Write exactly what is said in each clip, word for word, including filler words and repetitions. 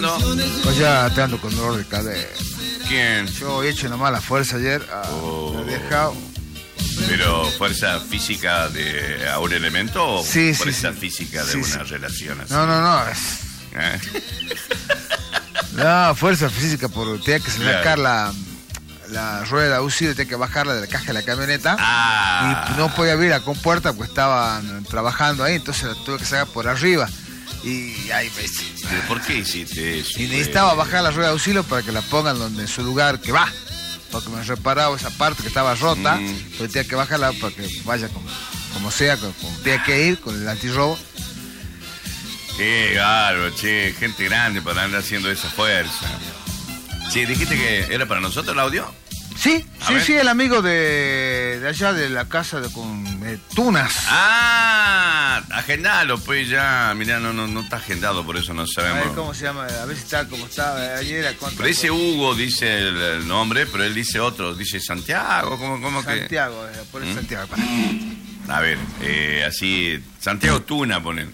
escuchando? Pues ya te ando con dolor de cadera. ¿Quién? Yo he hecho una mala fuerza ayer. Ah, Oh. me he dejado. ¿Pero fuerza física de a un elemento o Sí, sí, fuerza sí. física de Sí, una sí. relación así? No, no, no. Es... ¿Eh? No, fuerza física por tenía que Claro. sacar la, la rueda U C I, tenía que bajarla de la caja de la camioneta. Ah. Y no podía abrir la compuerta porque estaban trabajando ahí, entonces la tuve que sacar por arriba. Y ahí me... ¿Pero por qué hiciste eso? Y necesitaba Eh, bajar la rueda de auxilio para que la pongan donde en su lugar que va. Porque me han reparado esa parte que estaba rota. Mm. Pero tenía que bajarla para que vaya como, como sea, como, como tenía que ir con el antirrobo. Qué bárbaro, che, gente grande para andar haciendo esa fuerza. Che, dijiste que era para nosotros el audio. Sí, A sí, ver. sí, el amigo de, de allá de la casa de con eh, Tunas. Ah, agendalo, pues ya. Mirá, no, no, no está agendado, por eso no A ver sabemos. cómo se llama, a ver si está como estaba ayer. a cuánto- Pero ese Hugo dice el, el nombre, pero él dice otro, dice Santiago, ¿cómo, cómo que? Santiago, eh, por el ¿Mm? Santiago. Para. A ver, eh, así, Santiago Tuna ponen.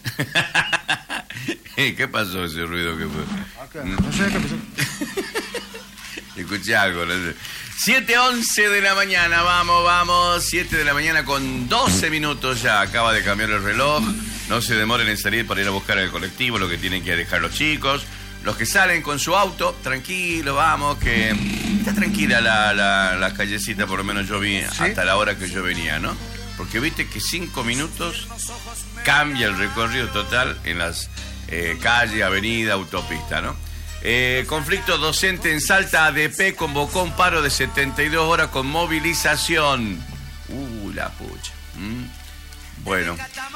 ¿Qué pasó ese ruido que fue? Acá, no sé qué pasó. Escuché algo. ¿No? siete once de la mañana, vamos, vamos. siete de la mañana con doce minutos ya. Acaba de cambiar el reloj. No se demoren en salir para ir a buscar el colectivo, lo que tienen que dejar los chicos. Los que salen con su auto, tranquilo, vamos, que está tranquila la, la, la callecita, por lo menos yo vi ¿Sí? hasta la hora que yo venía, ¿no? Porque viste que cinco minutos cambia el recorrido total en las eh, calles, avenida, autopista, ¿no? Eh, conflicto docente en Salta, A D P convocó un paro de setenta y dos horas con movilización. Uh, la pucha. ¿Mm? Bueno.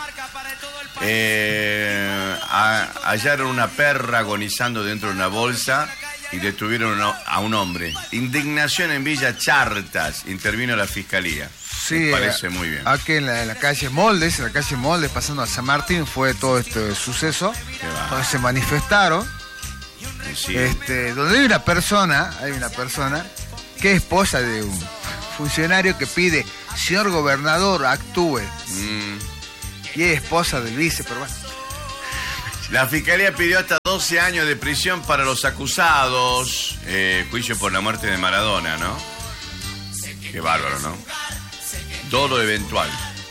Eh, a- hallaron una perra agonizando dentro de una bolsa y detuvieron a- a un hombre. Indignación en Villa Chartas. Intervino la fiscalía. Sí, Me parece eh, muy bien. Aquí en la, en la calle Moldes, en la calle Moldes, pasando a San Martín, fue todo este suceso. Qué va. Donde se manifestaron. Sí. Este, donde hay una persona, hay una persona que es esposa de un funcionario que pide, señor gobernador, actúe. Mm. Y es esposa del vice, pero bueno. La fiscalía pidió hasta doce años de prisión para los acusados. Eh, juicio por la muerte de Maradona, ¿no? Qué bárbaro, ¿no? Dolo eventual.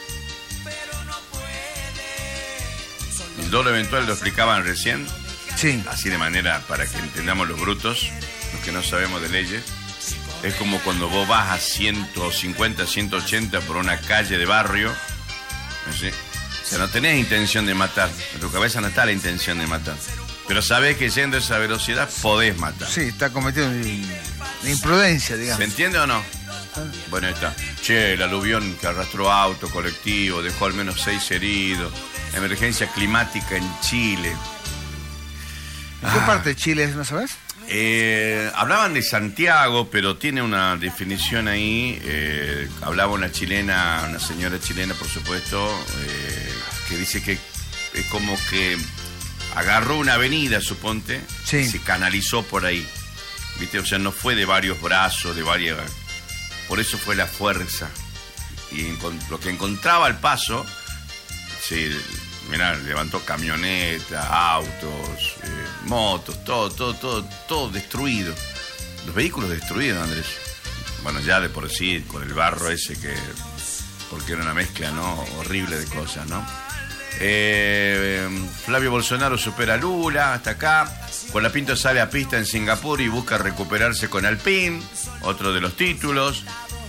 El dolo eventual lo explicaban recién, Sí. así de manera para que entendamos los brutos, los que no sabemos de leyes. Es como cuando vos vas a ciento cincuenta, ciento ochenta por una calle de barrio, ¿sí? O sea, no tenés intención de matar. En tu cabeza no está la intención de matar. Pero sabés que yendo a esa velocidad podés matar. Sí, está cometiendo una imprudencia, ¿Se digamos. entiende o no? Bueno, ahí está. Che, el aluvión que arrastró auto, colectivo, dejó al menos seis heridos. Emergencia climática en Chile. ¿En qué Ah. parte de Chile es, no sabes? Eh, hablaban de Santiago, pero tiene una definición ahí. Eh, hablaba una chilena, una señora chilena, por supuesto, eh, que dice que es como que agarró una avenida, suponte, Sí. y se canalizó por ahí. ¿Viste? O sea, no fue de varios brazos, de varias. Por eso fue la fuerza. Y encon- lo que encontraba al paso, sí, mirá, levantó camionetas, autos, eh, motos, todo, todo, todo, todo destruido. Los vehículos destruidos, Andrés. Bueno, ya de por sí, con el barro ese que... Porque era una mezcla, ¿no? Horrible de cosas, ¿no? Eh, Flavio Bolsonaro supera a Lula, hasta acá. Colapinto sale a pista en Singapur y busca recuperarse con Alpine, otro de los títulos.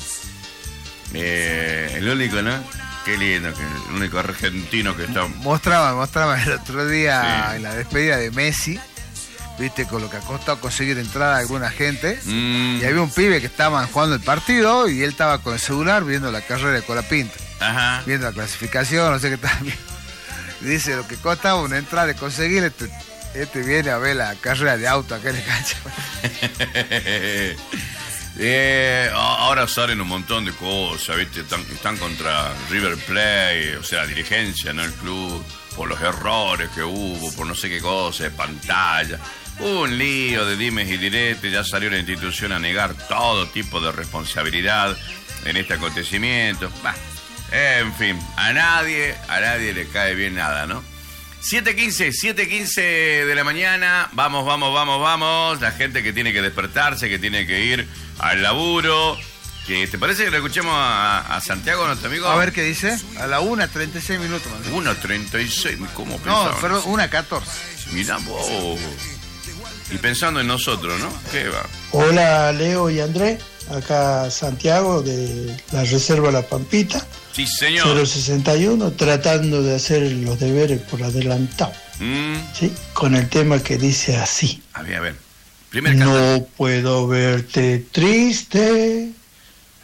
Eh, el único, ¿no? Qué lindo, que el único argentino que está... Mostraba, mostraba el otro día Sí. en la despedida de Messi, viste, con lo que ha costado conseguir entrada a alguna gente. Mm, Y había un pibe que estaban jugando el partido y él estaba con el celular viendo la carrera de Colapinto, ajá. viendo la clasificación, no sé qué tal. Y dice, lo que costaba una entrada de conseguir, este, este viene a ver la carrera de auto acá en el cancha. Eh, ahora salen un montón de cosas, ¿viste? Están, están contra River Plate, o sea, la dirigencia, ¿no? El club, por los errores que hubo, por no sé qué cosa, de pantalla. Un lío de dimes y diretes, ya salió la institución a negar todo tipo de responsabilidad en este acontecimiento. Bah, en fin, a nadie, a nadie le cae bien nada, ¿no? siete quince, siete quince de la mañana. Vamos, vamos, vamos, vamos. La gente que tiene que despertarse, que tiene que ir al laburo. ¿Que ¿Te parece que le escuchemos a, a Santiago, nuestro amigo? A ver qué dice. A la una treinta y seis minutos. una treinta y seis, ¿cómo pensaba? No, perdón, una catorce. Mirá vos. Y pensando en nosotros, ¿no? ¿Qué va? Hola, Leo y Andrés. Acá Santiago de la Reserva La Pampita. Sí, señor. cero sesenta y uno, tratando de hacer los deberes por adelantado. Mm. ¿Sí? Con el tema que dice así. A ver, a ver. Primer cantante. No puedo verte triste,